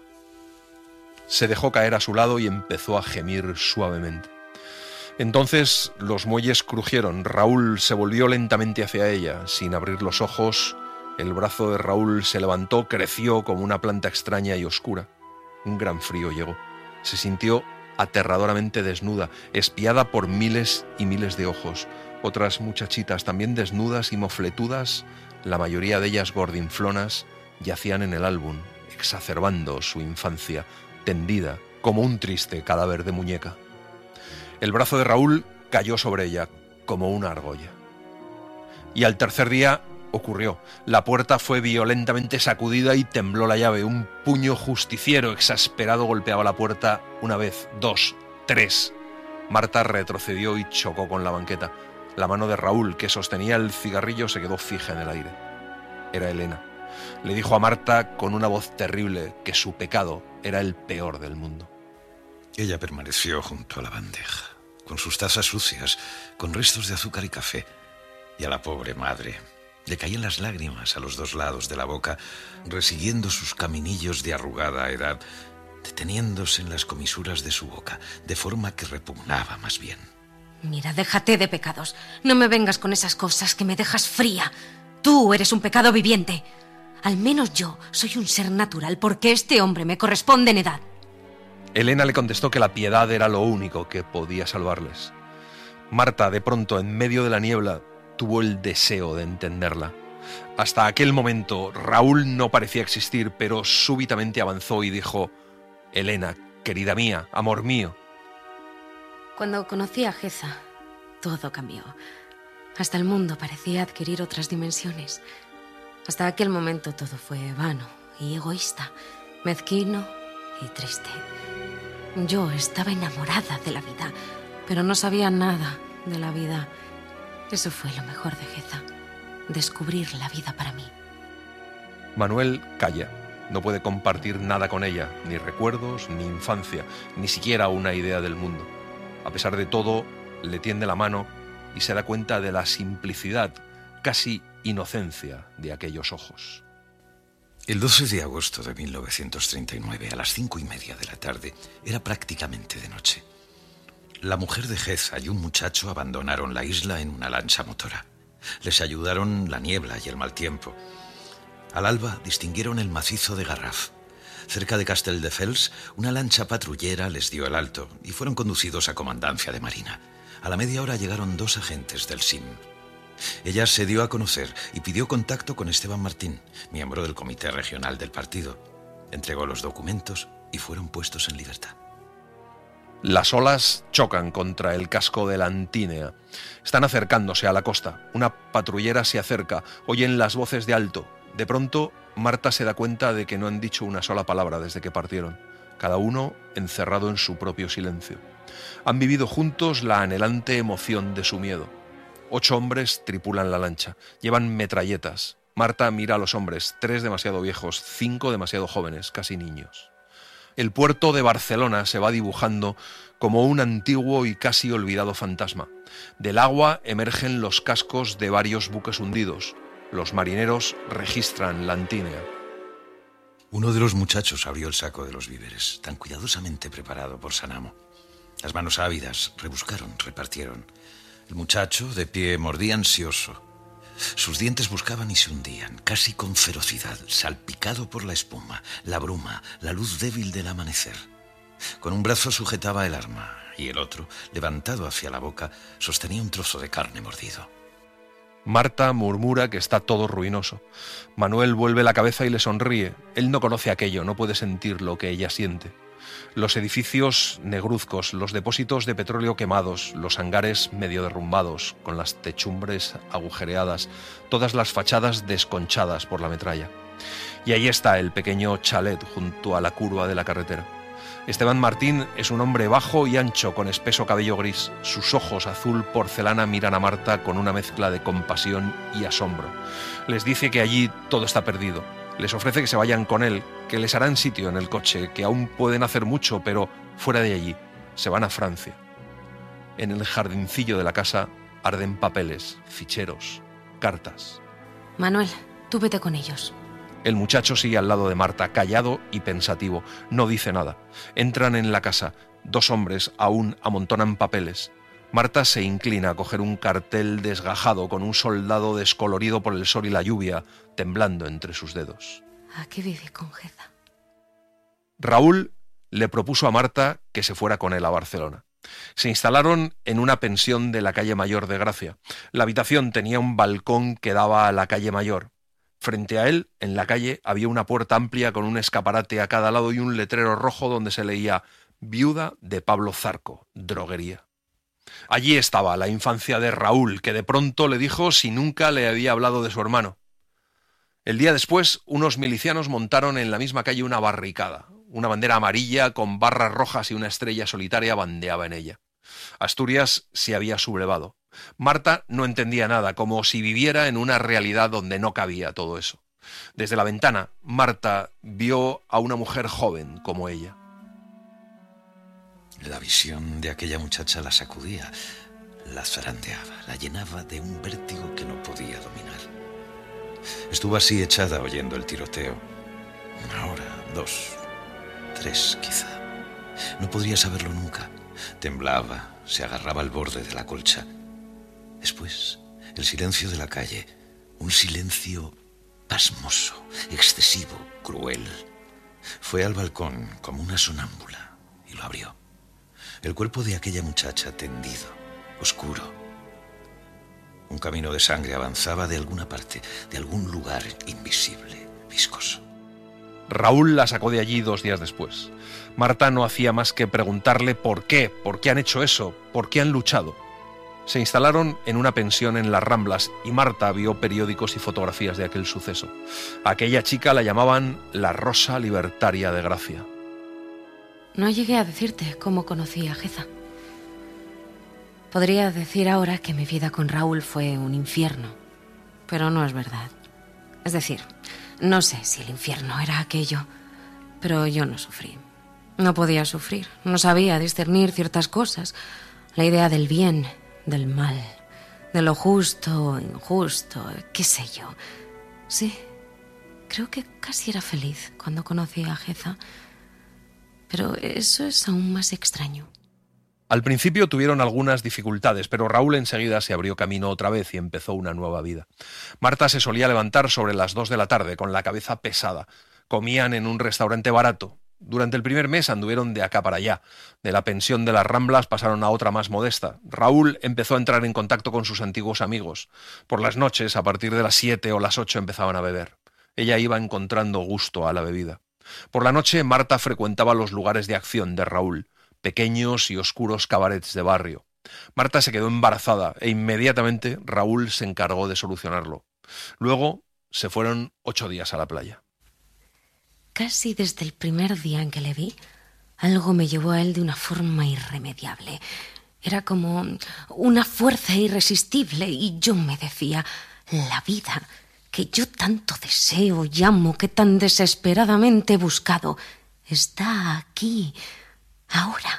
A: Se dejó caer a su lado y empezó a gemir suavemente. Entonces los muelles crujieron. Raúl se volvió lentamente hacia ella. Sin abrir los ojos, el brazo de Raúl se levantó, creció como una planta extraña y oscura. Un gran frío llegó. Se sintió aterradoramente desnuda, espiada por miles y miles de ojos. Otras muchachitas, también desnudas y mofletudas, la mayoría de ellas gordinflonas, yacían en el álbum, exacerbando su infancia, tendida como un triste cadáver de muñeca. El brazo de Raúl cayó sobre ella como una argolla. Y al tercer día ocurrió. La puerta fue violentamente sacudida y tembló la llave. Un puño justiciero exasperado golpeaba la puerta una vez, dos, tres. Marta retrocedió y chocó con la banqueta. La mano de Raúl, que sostenía el cigarrillo, se quedó fija en el aire. Era Elena. Le dijo a Marta con una voz terrible que su pecado era el peor del mundo.
B: Ella permaneció junto a la bandeja, con sus tazas sucias, con restos de azúcar y café. Y a la pobre madre le caían las lágrimas a los dos lados de la boca, resiguiendo sus caminillos de arrugada edad, deteniéndose en las comisuras de su boca, de forma que repugnaba más bien.
C: Mira, déjate de pecados. No me vengas con esas cosas que me dejas fría. Tú eres un pecado viviente. Al menos yo soy un ser natural, porque este hombre me corresponde en edad.
A: Elena le contestó que la piedad era lo único que podía salvarles. Marta, de pronto, en medio de la niebla, tuvo el deseo de entenderla. Hasta aquel momento, Raúl no parecía existir, pero súbitamente avanzó y dijo: Elena, querida mía, amor mío.
C: Cuando conocí a Geza, todo cambió. Hasta el mundo parecía adquirir otras dimensiones. Hasta aquel momento todo fue vano y egoísta, mezquino y triste. Yo estaba enamorada de la vida, pero no sabía nada de la vida. Eso fue lo mejor de Geza, descubrir la vida para mí.
A: Manuel calla. No puede compartir nada con ella, ni recuerdos, ni infancia, ni siquiera una idea del mundo. A pesar de todo, le tiende la mano y se da cuenta de la simplicidad, casi inocencia, de aquellos ojos.
B: El doce de agosto de mil novecientos treinta y nueve, a las cinco y media de la tarde, era prácticamente de noche. La mujer de Geza y un muchacho abandonaron la isla en una lancha motora. Les ayudaron la niebla y el mal tiempo. Al alba distinguieron el macizo de Garraf. Cerca de Castelldefels, una lancha patrullera les dio el alto y fueron conducidos a Comandancia de Marina. A la media hora llegaron dos agentes del S I M. Ella se dio a conocer y pidió contacto con Esteban Martín, miembro del Comité Regional del partido. Entregó los documentos y fueron puestos en libertad.
A: Las olas chocan contra el casco de la Antínea. Están acercándose a la costa. Una patrullera se acerca. Oyen las voces de alto. De pronto, Marta se da cuenta de que no han dicho una sola palabra desde que partieron. Cada uno encerrado en su propio silencio. Han vivido juntos la anhelante emoción de su miedo. Ocho hombres tripulan la lancha. Llevan metralletas. Marta mira a los hombres, tres demasiado viejos, cinco demasiado jóvenes, casi niños. El puerto de Barcelona se va dibujando como un antiguo y casi olvidado fantasma. Del agua emergen los cascos de varios buques hundidos. Los marineros registran la Antínea.
B: Uno de los muchachos abrió el saco de los víveres, tan cuidadosamente preparado por San Amo. Las manos ávidas rebuscaron, repartieron. El muchacho, de pie, mordía ansioso. Sus dientes buscaban y se hundían, casi con ferocidad, salpicado por la espuma, la bruma, la luz débil del amanecer. Con un brazo sujetaba el arma y el otro, levantado hacia la boca, sostenía un trozo de carne mordido.
A: Marta murmura que está todo ruinoso. Manuel vuelve la cabeza y le sonríe. Él no conoce aquello, no puede sentir lo que ella siente. Los edificios negruzcos, los depósitos de petróleo quemados, los hangares medio derrumbados, con las techumbres agujereadas, todas las fachadas desconchadas por la metralla. Y ahí está el pequeño chalet junto a la curva de la carretera. Esteban Martín es un hombre bajo y ancho con espeso cabello gris. Sus ojos azul porcelana miran a Marta con una mezcla de compasión y asombro. Les dice que allí todo está perdido. Les ofrece que se vayan con él, que les harán sitio en el coche, que aún pueden hacer mucho, pero fuera de allí se van a Francia. En el jardincillo de la casa arden papeles, ficheros, cartas.
C: Manuel, tú vete con ellos.
A: El muchacho sigue al lado de Marta, callado y pensativo. No dice nada. Entran en la casa. Dos hombres aún amontonan papeles. Marta se inclina a coger un cartel desgajado con un soldado descolorido por el sol y la lluvia, temblando entre sus dedos.
C: Aquí vive con Geza.
A: Raúl le propuso a Marta que se fuera con él a Barcelona. Se instalaron en una pensión de la calle Mayor de Gracia. La habitación tenía un balcón que daba a la calle Mayor. Frente a él, en la calle, había una puerta amplia con un escaparate a cada lado y un letrero rojo donde se leía «Viuda de Pablo Zarco, droguería». Allí estaba la infancia de Raúl, que de pronto le dijo si nunca le había hablado de su hermano. El día después, unos milicianos montaron en la misma calle una barricada. Una bandera amarilla con barras rojas y una estrella solitaria bandeaba en ella. Asturias se había sublevado. Marta no entendía nada, como si viviera en una realidad donde no cabía todo eso. Desde la ventana, Marta vio a una mujer joven como ella.
B: La visión de aquella muchacha la sacudía, la zarandeaba, la llenaba de un vértigo que no podía dominar. Estuvo así echada oyendo el tiroteo. Una hora, dos, tres quizá. No podría saberlo nunca. Temblaba, se agarraba al borde de la colcha. Después, el silencio de la calle, un silencio pasmoso, excesivo, cruel. Fue al balcón como una sonámbula y lo abrió. El cuerpo de aquella muchacha tendido, oscuro. Un camino de sangre avanzaba de alguna parte, de algún lugar invisible, viscoso.
A: Raúl la sacó de allí dos días después. Marta no hacía más que preguntarle por qué, por qué han hecho eso, por qué han luchado. Se instalaron en una pensión en Las Ramblas y Marta vio periódicos y fotografías de aquel suceso. A aquella chica la llamaban la Rosa Libertaria de Gracia.
C: No llegué a decirte cómo conocí a Geza. Podría decir ahora que mi vida con Raúl fue un infierno, pero no es verdad. Es decir, no sé si el infierno era aquello, pero yo no sufrí. No podía sufrir, no sabía discernir ciertas cosas. La idea del bien, del mal, de lo justo, injusto, qué sé yo. Sí, creo que casi era feliz cuando conocí a Geza, pero eso es aún más extraño.
A: Al principio tuvieron algunas dificultades, pero Raúl enseguida se abrió camino otra vez y empezó una nueva vida. Marta se solía levantar sobre las dos de la tarde con la cabeza pesada. Comían en un restaurante barato. Durante el primer mes anduvieron de acá para allá. De la pensión de Las Ramblas pasaron a otra más modesta. Raúl empezó a entrar en contacto con sus antiguos amigos. Por las noches, a partir de las siete o las ocho, empezaban a beber. Ella iba encontrando gusto a la bebida. Por la noche, Marta frecuentaba los lugares de acción de Raúl, pequeños y oscuros cabarets de barrio. Marta se quedó embarazada e inmediatamente Raúl se encargó de solucionarlo. Luego se fueron ocho días a la playa.
C: Casi desde el primer día en que le vi, algo me llevó a él de una forma irremediable. Era como una fuerza irresistible y yo me decía, la vida que yo tanto deseo y amo, que tan desesperadamente he buscado, está aquí, ahora.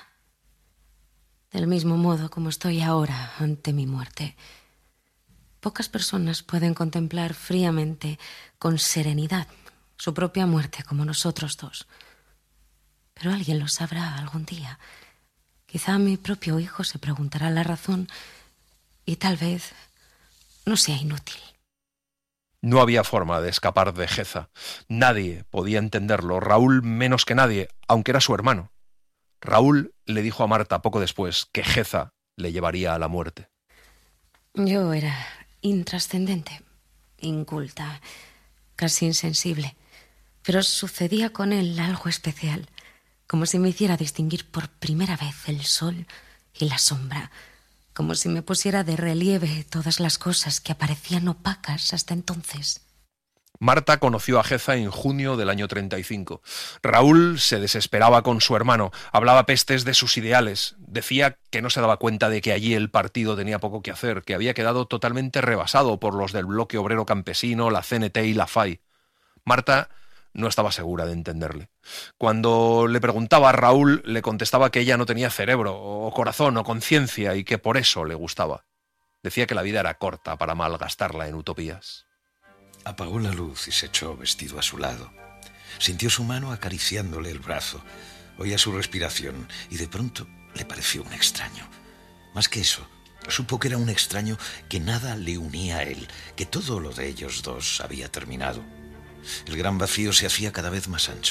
C: Del mismo modo como estoy ahora ante mi muerte. Pocas personas pueden contemplar fríamente, con serenidad, su propia muerte como nosotros dos. Pero alguien lo sabrá algún día. Quizá mi propio hijo se preguntará la razón y tal vez no sea inútil.
A: No había forma de escapar de Geza. Nadie podía entenderlo, Raúl menos que nadie, aunque era su hermano. Raúl le dijo a Marta poco después que Geza le llevaría a la muerte.
C: Yo era intrascendente, inculta, casi insensible, pero sucedía con él algo especial, como si me hiciera distinguir por primera vez el sol y la sombra, como si me pusiera de relieve todas las cosas que aparecían opacas hasta entonces.
A: Marta conoció a Geza en junio del año treinta y cinco. Raúl se desesperaba con su hermano, hablaba pestes de sus ideales, decía que no se daba cuenta de que allí el partido tenía poco que hacer, que había quedado totalmente rebasado por los del bloque obrero campesino, la C N T y la F A I. Marta no estaba segura de entenderle. Cuando le preguntaba a Raúl, le contestaba que ella no tenía cerebro, o corazón, o conciencia, y que por eso le gustaba. Decía que la vida era corta para malgastarla en utopías.
B: Apagó la luz y se echó vestido a su lado. Sintió su mano acariciándole el brazo, oía su respiración y de pronto le pareció un extraño. Más que eso, supo que era un extraño, que nada le unía a él, que todo lo de ellos dos había terminado. El gran vacío se hacía cada vez más ancho.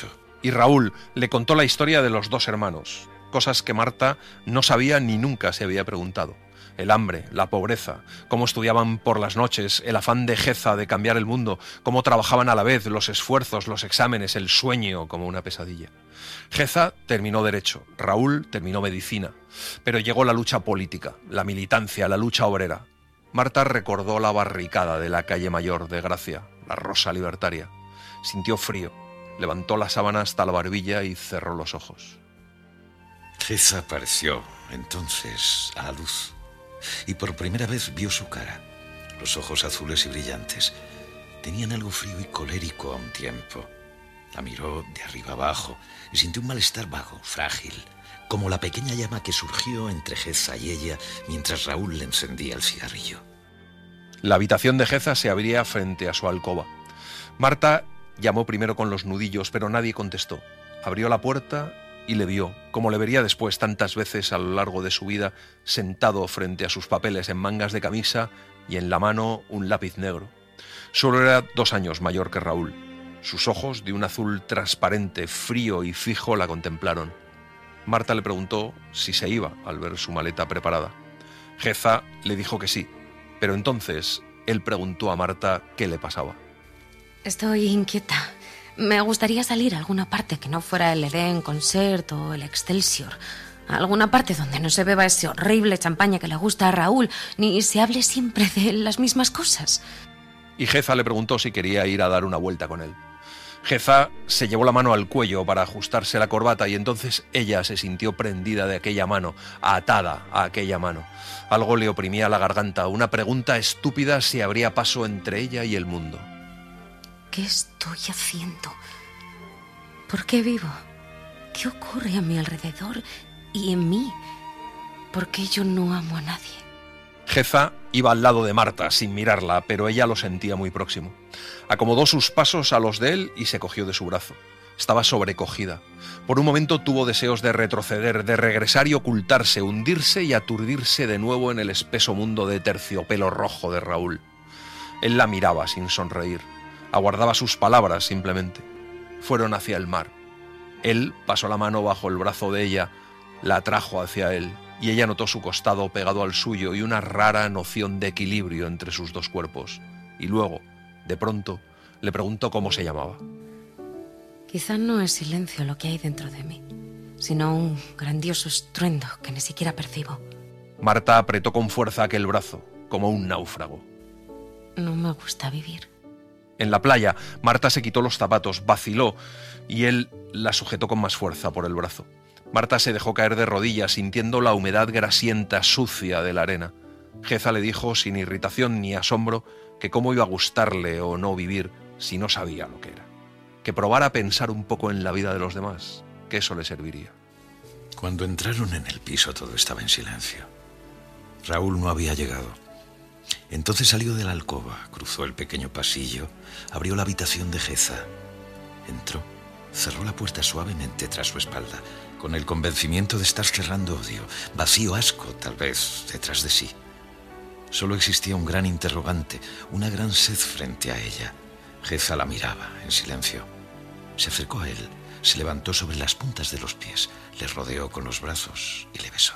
A: Y Raúl le contó la historia de los dos hermanos, cosas que Marta no sabía ni nunca se había preguntado. El hambre, la pobreza, cómo estudiaban por las noches, el afán de Geza de cambiar el mundo, cómo trabajaban a la vez, los esfuerzos, los exámenes, el sueño como una pesadilla. Geza terminó Derecho, Raúl terminó Medicina, pero llegó la lucha política, la militancia, la lucha obrera. Marta recordó la barricada de la calle Mayor de Gracia, la Rosa Libertaria. Sintió frío, levantó la sábana hasta la barbilla y cerró los ojos.
B: Geza apareció entonces a la luz y por primera vez vio su cara. Los ojos azules y brillantes tenían algo frío y colérico a un tiempo. La miró de arriba abajo y sintió un malestar vago, frágil, como la pequeña llama que surgió entre Geza y ella mientras Raúl le encendía el cigarrillo.
A: La habitación de Geza se abría frente a su alcoba. Marta llamó primero con los nudillos, pero nadie contestó. Abrió la puerta y le vio, como le vería después tantas veces a lo largo de su vida, sentado frente a sus papeles en mangas de camisa y en la mano un lápiz negro. Solo era dos años mayor que Raúl. Sus ojos, de un azul transparente, frío y fijo, la contemplaron. Marta le preguntó si se iba al ver su maleta preparada. Geza le dijo que sí, pero entonces él preguntó a Marta qué le pasaba.
C: Estoy inquieta. Me gustaría salir a alguna parte que no fuera el Eden Concert o el Excelsior. A alguna parte donde no se beba ese horrible champaña que le gusta a Raúl, ni se hable siempre de las mismas cosas.
A: Y Geza le preguntó si quería ir a dar una vuelta con él. Geza se llevó la mano al cuello para ajustarse la corbata y entonces ella se sintió prendida de aquella mano, atada a aquella mano. Algo le oprimía la garganta, una pregunta estúpida si habría paso entre ella y el mundo.
C: ¿Qué estoy haciendo? ¿Por qué vivo? ¿Qué ocurre a mi alrededor y en mí? ¿Por qué yo no amo a nadie?
A: Geza iba al lado de Marta sin mirarla, pero ella lo sentía muy próximo. Acomodó sus pasos a los de él y se cogió de su brazo. Estaba sobrecogida. Por un momento tuvo deseos de retroceder, de regresar y ocultarse, hundirse y aturdirse de nuevo en el espeso mundo de terciopelo rojo de Raúl. Él la miraba sin sonreír. Aguardaba sus palabras simplemente. Fueron hacia el mar. Él pasó la mano bajo el brazo de ella, la atrajo hacia él, y ella notó su costado pegado al suyo y una rara noción de equilibrio entre sus dos cuerpos. Y luego, de pronto, le preguntó cómo se llamaba.
C: Quizá no es silencio lo que hay dentro de mí, sino un grandioso estruendo que ni siquiera percibo.
A: Marta apretó con fuerza aquel brazo, como un náufrago.
C: No me gusta vivir.
A: En la playa, Marta se quitó los zapatos, vaciló, y él la sujetó con más fuerza por el brazo. Marta se dejó caer de rodillas, sintiendo la humedad grasienta, sucia de la arena. Geza le dijo, sin irritación ni asombro, que cómo iba a gustarle o no vivir si no sabía lo que era. Que probara a pensar un poco en la vida de los demás, que eso le serviría.
B: Cuando entraron en el piso todo estaba en silencio. Raúl no había llegado. Entonces salió de la alcoba, cruzó el pequeño pasillo, abrió la habitación de Geza. Entró, cerró la puerta suavemente tras su espalda, con el convencimiento de estar cerrando odio, vacío asco, tal vez, detrás de sí. Solo existía un gran interrogante, una gran sed frente a ella. Geza la miraba, en silencio. Se acercó a él, se levantó sobre las puntas de los pies, le rodeó con los brazos y le besó.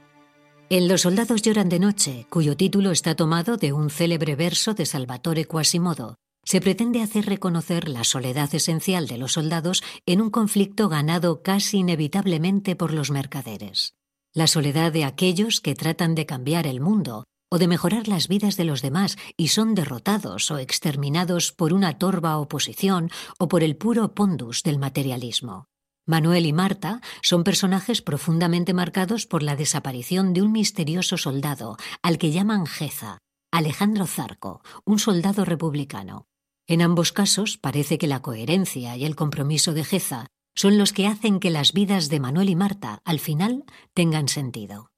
D: En Los soldados lloran de noche, cuyo título está tomado de un célebre verso de Salvatore Quasimodo, se pretende hacer reconocer la soledad esencial de los soldados en un conflicto ganado casi inevitablemente por los mercaderes. La soledad de aquellos que tratan de cambiar el mundo o de mejorar las vidas de los demás y son derrotados o exterminados por una torva oposición o por el puro pondus del materialismo. Manuel y Marta son personajes profundamente marcados por la desaparición de un misterioso soldado, al que llaman Geza, Alejandro Zarco, un soldado republicano. En ambos casos parece que la coherencia y el compromiso de Geza son los que hacen que las vidas de Manuel y Marta, al final, tengan sentido.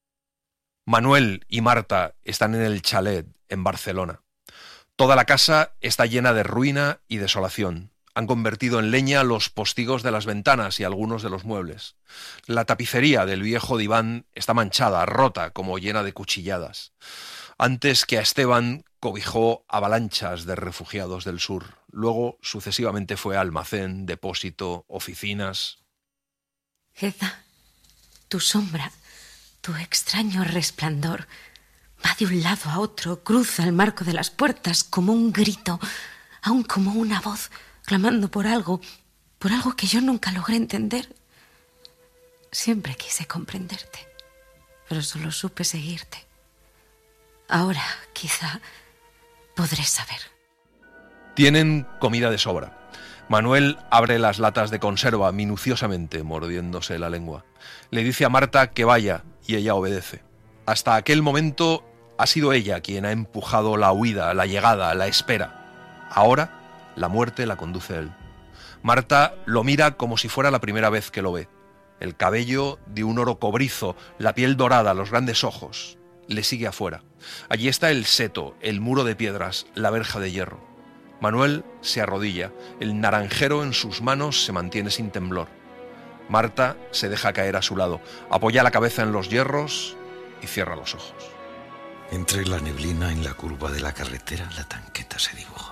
A: Manuel y Marta están en el chalet, en Barcelona. Toda la casa está llena de ruina y desolación. Han convertido en leña los postigos de las ventanas y algunos de los muebles. La tapicería del viejo diván está manchada, rota, como llena de cuchilladas. Antes que a Esteban cobijó avalanchas de refugiados del sur. Luego, sucesivamente, fue almacén, depósito, oficinas.
C: Edda, tu sombra, tu extraño resplandor, va de un lado a otro, cruza el marco de las puertas como un grito, aún como una voz, clamando por algo, por algo que yo nunca logré entender. Siempre quise comprenderte, pero solo supe seguirte. Ahora, quizá, podré saber.
A: Tienen comida de sobra. Manuel abre las latas de conserva minuciosamente, mordiéndose la lengua. Le dice a Marta que vaya y ella obedece. Hasta aquel momento ha sido ella quien ha empujado la huida, la llegada, la espera. Ahora, la muerte la conduce a él. Marta lo mira como si fuera la primera vez que lo ve. El cabello de un oro cobrizo, la piel dorada, los grandes ojos. Le sigue afuera. Allí está el seto, el muro de piedras, la verja de hierro. Manuel se arrodilla. El naranjero en sus manos se mantiene sin temblor. Marta se deja caer a su lado, apoya la cabeza en los hierros y cierra los ojos.
B: Entre la neblina en la curva de la carretera, la tanqueta se dibujó.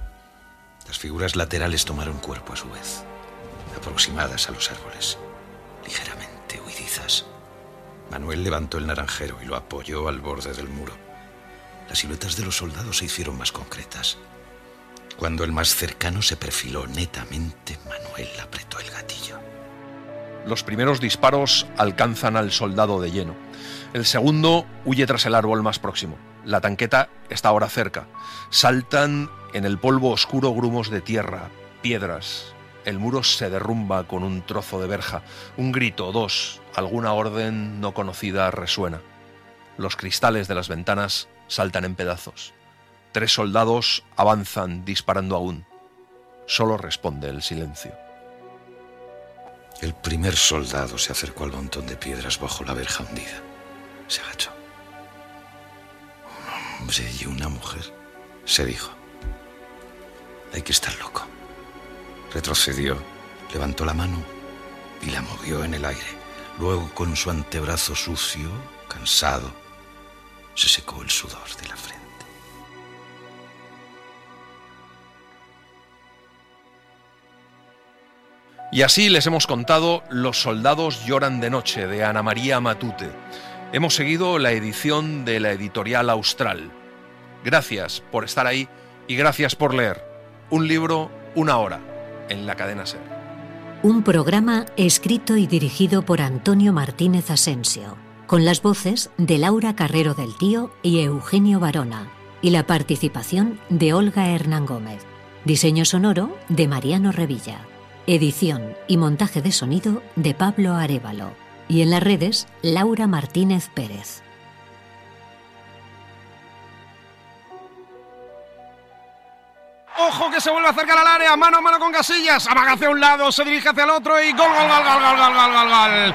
B: Las figuras laterales tomaron cuerpo a su vez, aproximadas a los árboles, ligeramente huidizas. Manuel levantó el naranjero y lo apoyó al borde del muro. Las siluetas de los soldados se hicieron más concretas. Cuando el más cercano se perfiló netamente, Manuel apretó el gatillo.
A: Los primeros disparos alcanzan al soldado de lleno. El segundo huye tras el árbol más próximo. La tanqueta está ahora cerca. Saltan en el polvo oscuro grumos de tierra, piedras. El muro se derrumba con un trozo de verja. Un grito, dos, alguna orden no conocida resuena. Los cristales de las ventanas saltan en pedazos. Tres soldados avanzan disparando aún. Solo responde el silencio.
B: El primer soldado se acercó al montón de piedras bajo la verja hundida. Se agachó. Un hombre y una mujer, se dijo. Hay que estar loco. Retrocedió, levantó la mano y la movió en el aire. Luego, con su antebrazo sucio, cansado, se secó el sudor de la frente.
A: Y así les hemos contado Los soldados lloran de noche, de Ana María Matute. Hemos seguido la edición de la editorial Austral. Gracias por estar ahí y gracias por leer. Un libro, una hora, en la cadena SER.
D: Un programa escrito y dirigido por Antonio Martínez Asensio, con las voces de Laura Carrero del Tío y Eugenio Barona, y la participación de Olga Hernán Gómez. Diseño sonoro de Mariano Revilla. Edición y montaje de sonido de Pablo Arévalo. Y en las redes, Laura Martínez Pérez.
E: ¡Ojo que se vuelve a acercar al área! ¡Mano a mano con Casillas! Amaga hacia un lado, se dirige hacia el otro y ¡gol, gol, gol, gol, gol, gol, gol, gol, gol!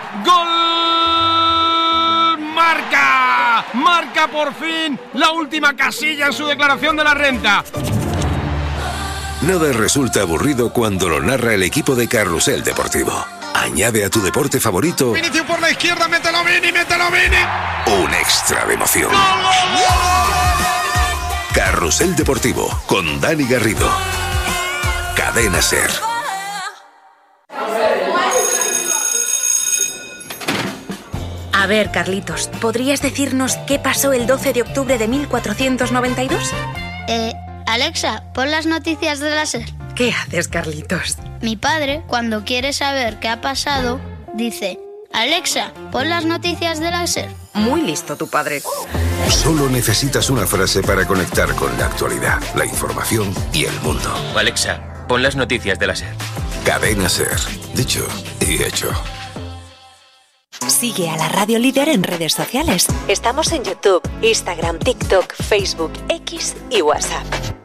E: ¡Gol! ¡Marca! ¡Marca por fin la última Casilla en su declaración de la renta!
F: Nada resulta aburrido cuando lo narra el equipo de Carrusel Deportivo. Añade a tu deporte favorito...
E: Vinicius por la izquierda, mételo Vini, mételo Vini.
F: Un extra de emoción.
E: ¡Gol, gol, gol!
F: Carrusel Deportivo, con Dani Garrido. Cadena SER.
G: A ver, Carlitos, ¿podrías decirnos qué pasó el doce de octubre de mil cuatrocientos noventa y dos?
H: Eh... Alexa, pon las noticias de la SER.
G: ¿Qué haces, Carlitos?
H: Mi padre, cuando quiere saber qué ha pasado, dice: Alexa, pon las noticias de la SER.
G: Muy listo tu padre.
F: Solo necesitas una frase para conectar con la actualidad, la información y el mundo.
I: Alexa, pon las noticias de la SER.
F: Cadena SER. Dicho y hecho.
J: Sigue a la Radio Líder en redes sociales. Estamos en YouTube, Instagram, TikTok, Facebook, X y WhatsApp.